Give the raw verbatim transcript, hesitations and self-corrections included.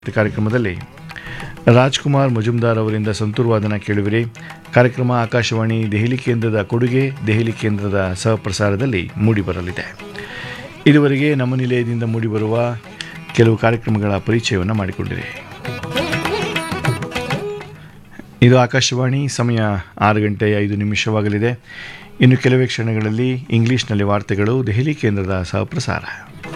ಕಾರ್ಯಕ್ರಮದಲ್ಲಿ ರಾಜ್ಕುಮಾರ್ ಮಜುಮ್ದಾರ್ ಅವರಿಂದ ಸಂತೂರ್ ವಾದನ ಕೇಳುವಿರಿ. ಕಾರ್ಯಕ್ರಮ ಆಕಾಶವಾಣಿ ದೆಹಲಿ ಕೇಂದ್ರದ ಕೊಡುಗೆ, ದೆಹಲಿ ಕೇಂದ್ರದ ಸಹಪ್ರಸಾರದಲ್ಲಿ ಮೂಡಿಬರಲಿದೆ. ಇದುವರೆಗೆ ನಮ್ಮ ನಿಲಯದಿಂದ ಮೂಡಿಬರುವ ಕೆಲವು ಕಾರ್ಯಕ್ರಮಗಳ ಪರಿಚಯವನ್ನು ಮಾಡಿಕೊಂಡಿರಿ. ಇದು ಆಕಾಶವಾಣಿ. ಸಮಯ ಆರು ಗಂಟೆ ಐದು ನಿಮಿಷವಾಗಲಿದೆ. ಇನ್ನು ಕೆಲವೇ ಕ್ಷಣಗಳಲ್ಲಿ ಇಂಗ್ಲಿಷ್ನಲ್ಲಿ ವಾರ್ತೆಗಳು, ದೆಹಲಿ ಕೇಂದ್ರದ ಸಹಪ್ರಸಾರ.